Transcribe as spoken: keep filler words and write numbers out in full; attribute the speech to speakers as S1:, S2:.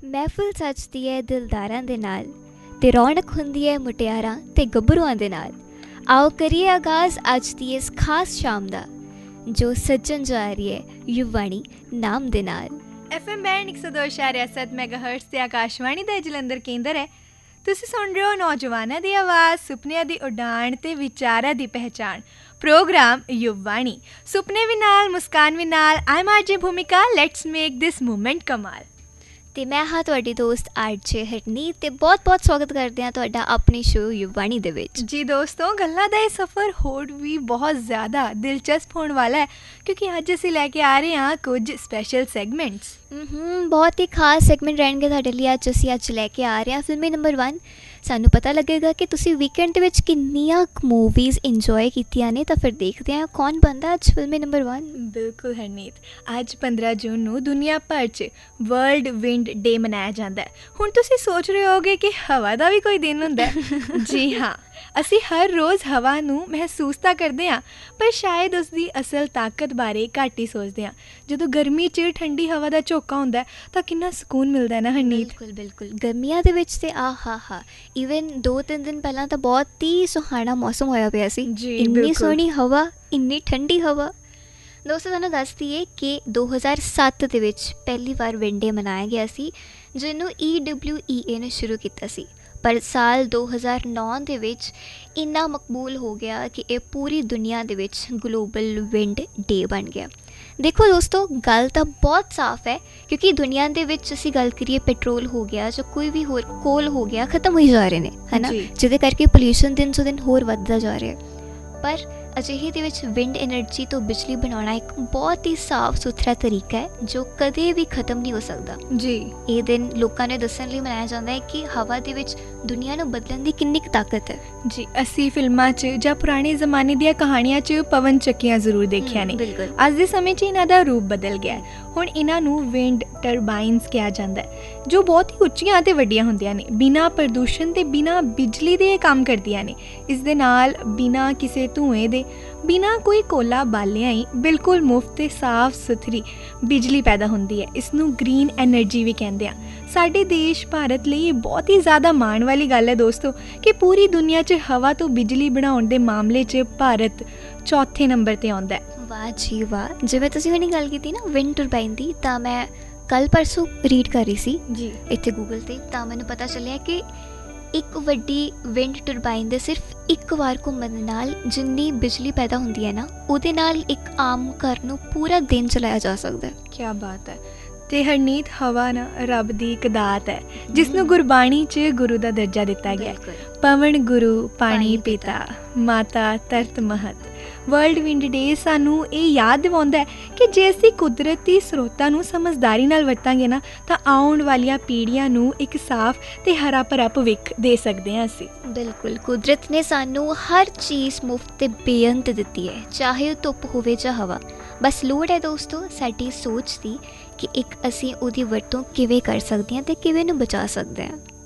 S1: महफिल सजदी है दिलदारां दे नाल ते रौनक हुंदी है मुटियारां ते गभरूआं दे नाल। आओ करिए आगाज़ अज दी इस खास शाम दा जो सजन जा रही है युवाणी नाम दे नाल।
S2: एफ एम बैंड एक सौ दो इशारे सत्त मैगाहर्ट्ज़ ते आकाशवाणी दा जलंधर केंद्र है। तुसी सुन रहे हो नौजवानां दी आवाज़, सुपनियां दी उड़ान ते विचारां दी पहचान। प्रोग्राम युवाणी, सुपने भी नाल मुस्कान भी नाल। आई एम आरजे भूमिका, लेट्स मेक दिस मूवमेंट कमाल।
S1: ਤੇ ਮੈਂ ਹਾਂ ਤੁਹਾਡੀ ਦੋਸਤ ਆਰਜੇ ਹਰਨੀਤ ਤੇ ਬਹੁਤ-ਬਹੁਤ ਸਵਾਗਤ ਕਰਦੇ ਹਾਂ ਤੁਹਾਡਾ ਆਪਣੀ ਸ਼ੋਅ ਯੁਵਾਣੀ ਦੇ ਵਿੱਚ।
S2: ਜੀ ਦੋਸਤੋ, ਗੱਲਾਂ ਦਾ ਇਹ ਸਫ਼ਰ ਹੋਰ ਵੀ ਬਹੁਤ ਜ਼ਿਆਦਾ ਦਿਲਚਸਪ ਹੋਣ ਵਾਲਾ ਹੈ ਕਿਉਂਕਿ ਅੱਜ ਅਸੀਂ ਲੈ ਕੇ ਆ ਰਹੇ ਹਾਂ ਕੁਝ ਸਪੈਸ਼ਲ ਸੈਗਮੈਂਟਸ।
S1: ਹੂੰ ਬਹੁਤ ਹੀ ਖਾਸ ਸੈਗਮੈਂਟ ਰਹਿਣਗੇ ਤੁਹਾਡੇ ਲਈ ਅੱਜ ਅਸੀਂ ਅੱਜ ਲੈ ਕੇ ਆ ਰਹੇ ਹਾਂ। ਫਿਲਮੀ ਨੰਬਰ ਵਨ, ਸਾਨੂੰ ਪਤਾ ਲੱਗੇਗਾ ਕਿ ਤੁਸੀਂ ਵੀਕਐਂਡ ਦੇ ਵਿੱਚ ਕਿੰਨੀਆਂ ਮੂਵੀਜ਼ ਇੰਜੋਏ ਕੀਤੀਆਂ ਨੇ, ਤਾਂ ਫਿਰ ਦੇਖਦੇ ਹਾਂ ਕੌਣ ਬਣਦਾ ਅੱਜ ਫਿਲਮੀ ਨੰਬਰ ਵਨ।
S2: ਬਿਲਕੁਲ ਹਰਨੀਤ, ਅੱਜ ਪੰਦਰਾਂ ਜੂਨ ਨੂੰ ਦੁਨੀਆ ਭਰ 'ਚ ਵਰਲਡ ਵਿੰਡ ਡੇ ਮਨਾਇਆ ਜਾਂਦਾ ਹੈ। ਹੁਣ ਤੁਸੀਂ ਸੋਚ ਰਹੇ ਹੋਗੇ ਕਿ ਹਵਾ ਦਾ ਵੀ ਕੋਈ ਦਿਨ ਹੁੰਦਾ ਹੈ। ਜੀ ਹਾਂ, ਅਸੀਂ ਹਰ ਰੋਜ਼ ਹਵਾ ਨੂੰ ਮਹਿਸੂਸ ਤਾਂ ਕਰਦੇ ਹਾਂ ਪਰ ਸ਼ਾਇਦ ਉਸ ਦੀ ਅਸਲ ਤਾਕਤ ਬਾਰੇ ਘੱਟ ਹੀ ਸੋਚਦੇ ਹਾਂ। ਜਦੋਂ ਗਰਮੀ 'ਚ ਠੰਡੀ ਹਵਾ ਦਾ ਝੋਕਾ ਹੁੰਦਾ ਤਾਂ ਕਿੰਨਾ ਸਕੂਨ ਮਿਲਦਾ ਨਾ ਹਰਨੀਤ।
S1: ਬਿਲਕੁਲ ਬਿਲਕੁਲ, ਗਰਮੀਆਂ ਦੇ ਵਿੱਚ ਤੇ ਆ ਹਾ ਹਾ ਈਵਨ ਦੋ ਤਿੰਨ ਦਿਨ ਪਹਿਲਾਂ ਤਾਂ ਬਹੁਤ ਹੀ ਸੁਹਾਣਾ ਮੌਸਮ ਹੋਇਆ ਪਿਆ ਸੀ। ਇੰਨੀ ਸੋਹਣੀ ਹਵਾ, ਇੰਨੀ ਠੰਡੀ ਹਵਾ। ਦੋਸਤੋ ਤੁਹਾਨੂੰ ਦੱਸ ਦਈਏ ਕਿ ਦੋ ਹਜ਼ਾਰ ਸੱਤ ਦੇ ਵਿੱਚ ਪਹਿਲੀ ਵਾਰ ਵਿੰਡ ਡੇ ਮਨਾਇਆ ਗਿਆ ਸੀ ਜਿਹਨੂੰ ਈ ਡਬਲਿਊ ਈ ਏ ਨੇ ਸ਼ੁਰੂ ਕੀਤਾ ਸੀ, ਪਰ ਸਾਲ ਦੋ ਹਜ਼ਾਰ ਨੌ ਦੇ ਵਿੱਚ ਇੰਨਾ ਮਕਬੂਲ ਹੋ ਗਿਆ ਕਿ ਇਹ ਪੂਰੀ ਦੁਨੀਆ ਦੇ ਵਿੱਚ ਗਲੋਬਲ ਵਿੰਡ ਡੇ ਬਣ ਗਿਆ। ਦੇਖੋ ਦੋਸਤੋ, ਗੱਲ ਤਾਂ ਬਹੁਤ ਸਾਫ਼ ਹੈ ਕਿਉਂਕਿ ਦੁਨੀਆ ਦੇ ਵਿੱਚ ਅਸੀਂ ਗੱਲ ਕਰੀਏ ਪੈਟਰੋਲ ਹੋ ਗਿਆ ਜਾਂ ਕੋਈ ਵੀ ਹੋਰ ਕੋਲ ਹੋ ਗਿਆ, ਖਤਮ ਹੋਈ ਜਾ ਰਹੇ ਨੇ, ਹੈ ਨਾ, ਜਿਹਦੇ ਕਰਕੇ ਪੋਲਿਊਸ਼ਨ ਦਿਨ ਸੋ ਦਿਨ ਹੋਰ ਵੱਧਦਾ ਜਾ ਰਿਹਾ। ਪਰ ਅਜਿਹੇ ਦੇ ਵਿੱਚ ਵਿੰਡ ਐਨਰਜੀ ਤੋਂ ਬਿਜਲੀ ਬਣਾਉਣਾ ਇੱਕ ਬਹੁਤ ਹੀ ਸਾਫ਼ ਸੁਥਰਾ ਤਰੀਕਾ ਹੈ ਜੋ ਕਦੇ ਵੀ ਖਤਮ ਨਹੀਂ ਹੋ ਸਕਦਾ। ਜੀ ਇਹ ਦਿਨ ਲੋਕਾਂ ਨੇ ਦੱਸਣ ਲਈ ਮਨਾਇਆ ਜਾਂਦਾ ਹੈ ਕਿ ਹਵਾ ਦੇ ਵਿੱਚ ਦੁਨੀਆ ਨੂੰ ਬਦਲਣ ਦੀ ਕਿੰਨੀ ਕੁ ਤਾਕਤ ਹੈ। ਜੀ
S2: ਅਸੀਂ ਫਿਲਮਾਂ 'ਚ ਜਾਂ ਪੁਰਾਣੇ ਜ਼ਮਾਨੇ ਦੀਆਂ ਕਹਾਣੀਆਂ 'ਚ ਪਵਨ ਚੱਕੀਆਂ ਜ਼ਰੂਰ ਦੇਖੀਆਂ ਨੇ।
S1: ਬਿਲਕੁਲ,
S2: ਅੱਜ ਦੇ ਸਮੇਂ 'ਚ ਇਹਨਾਂ ਦਾ ਰੂਪ ਬਦਲ ਗਿਆ। ਹੁਣ ਇਹਨਾਂ ਨੂੰ ਵਿੰਡ ਟਰਬਾਈਨਸ ਕਿਹਾ ਜਾਂਦਾ ਹੈ ਜੋ ਬਹੁਤ ਹੀ ਉੱਚੀਆਂ ਅਤੇ ਵੱਡੀਆਂ ਹੁੰਦੀਆਂ ਨੇ। ਬਿਨਾਂ ਪ੍ਰਦੂਸ਼ਣ ਅਤੇ ਬਿਨਾਂ ਬਿਜਲੀ ਦੇ ਇਹ ਕੰਮ ਕਰਦੀਆਂ ਨੇ। ਇਸ ਦੇ ਨਾਲ ਬਿਨਾਂ ਕਿਸੇ ਧੂੰਏ ਦੇ, ਬਿਨਾਂ ਕੋਈ ਕੋਲਾ ਬਾਲਿਆਂ ਹੀ ਬਿਲਕੁਲ ਮੁਫਤ ਅਤੇ ਸਾਫ਼ ਸੁਥਰੀ ਬਿਜਲੀ ਪੈਦਾ ਹੁੰਦੀ ਹੈ। ਇਸ ਨੂੰ ਗ੍ਰੀਨ ਐਨਰਜੀ ਵੀ ਕਹਿੰਦੇ ਆ। ਸਾਡੇ ਦੇਸ਼ ਭਾਰਤ ਲਈ ਇਹ ਬਹੁਤ ਹੀ ਜ਼ਿਆਦਾ ਮਾਣ ਵਾਲੀ ਗੱਲ ਹੈ ਦੋਸਤੋ ਕਿ ਪੂਰੀ ਦੁਨੀਆ 'ਚ ਹਵਾ ਤੋਂ ਬਿਜਲੀ ਬਣਾਉਣ ਦੇ ਮਾਮਲੇ 'ਚ ਭਾਰਤ ਚੌਥੇ ਨੰਬਰ 'ਤੇ ਆਉਂਦਾ ਹੈ।
S1: ਵਾਹ ਜੀ ਵਾਹ। ਜਿਵੇਂ ਤੁਸੀਂ ਹੁਣੀ ਗੱਲ ਕੀਤੀ ਨਾ ਵਿੰਡ ਟਰਬਾਈਨ ਦੀ, ਤਾਂ ਮੈਂ ਕੱਲ੍ਹ ਪਰਸੋਂ ਰੀਡ ਕਰ ਰਹੀ ਸੀ ਜੀ ਇੱਥੇ ਗੂਗਲ 'ਤੇ, ਤਾਂ ਮੈਨੂੰ ਪਤਾ ਚੱਲਿਆ ਕਿ ਇੱਕ ਵੱਡੀ ਵਿੰਡ ਟਰਬਾਈਨ ਦੇ ਸਿਰਫ ਇੱਕ ਵਾਰ ਘੁੰਮਣ ਦੇ ਨਾਲ ਜਿੰਨੀ ਬਿਜਲੀ ਪੈਦਾ ਹੁੰਦੀ ਹੈ ਨਾ, ਉਹਦੇ ਨਾਲ ਇੱਕ ਆਮ ਘਰ ਨੂੰ ਪੂਰਾ ਦਿਨ ਚਲਾਇਆ ਜਾ ਸਕਦਾ ਹੈ।
S2: ਕਿਆ ਬਾਤ ਹੈ। ਅਤੇ ਹਰਨੀਤ, ਹਵਾ ਨਾ ਰੱਬ ਦੀ ਇੱਕ ਦਾਤ ਹੈ ਜਿਸ ਨੂੰ ਗੁਰਬਾਣੀ 'ਚ ਗੁਰੂ ਦਾ ਦਰਜਾ ਦਿੱਤਾ ਗਿਆ। ਪਵਨ ਗੁਰੂ ਪਾਣੀ ਪਿਤਾ, ਮਾਤਾ ਧਰਤ ਮਹਤ। ਵਰਲਡ ਵਿੰਡ ਡੇ ਸਾਨੂੰ ਇਹ ਯਾਦ ਦਿਵਾਉਂਦਾ ਹੈ ਕਿ ਜੇ ਅਸੀਂ ਕੁਦਰਤੀ ਸਰੋਤਾਂ ਨੂੰ ਸਮਝਦਾਰੀ ਨਾਲ ਵਰਤਾਂਗੇ ਨਾ ਤਾਂ ਆਉਣ ਵਾਲੀਆਂ ਪੀੜ੍ਹੀਆਂ ਨੂੰ ਇੱਕ ਸਾਫ਼ ਅਤੇ ਹਰਾ ਭਰਾ ਭਵਿੱਖ ਦੇ ਸਕਦੇ ਹਾਂ ਅਸੀਂ।
S1: ਬਿਲਕੁਲ, ਕੁਦਰਤ ਨੇ ਸਾਨੂੰ ਹਰ ਚੀਜ਼ ਮੁਫਤ ਅਤੇ ਬੇਅੰਤ ਦਿੱਤੀ ਹੈ, ਚਾਹੇ ਉਹ ਧੁੱਪ ਹੋਵੇ ਜਾਂ ਹਵਾ। ਬਸ ਲੋੜ ਹੈ ਦੋਸਤੋ ਸਾਡੀ ਸੋਚ ਦੀ ਕਿ ਇੱਕ ਅਸੀਂ ਉਹਦੀ ਵਰਤੋਂ ਕਿਵੇਂ ਕਰ ਸਕਦੇ ਹਾਂ ਅਤੇ ਕਿਵੇਂ ਨੂੰ ਬਚਾ ਸਕਦੇ ਹਾਂ।